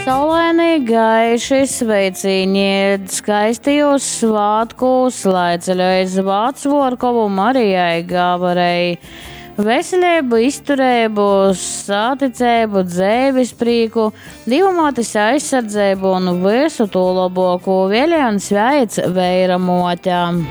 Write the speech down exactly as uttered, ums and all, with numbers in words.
Saulaini gaiši sveicieni skaistajos svētkos, lai ceļojas Vācvorkovu Marijai Gāvarei. Veselību, izturību, saticību, dzēvis prīku, divumātis aizsardzību un visu to labāko vēlējumu sveic Veira mote.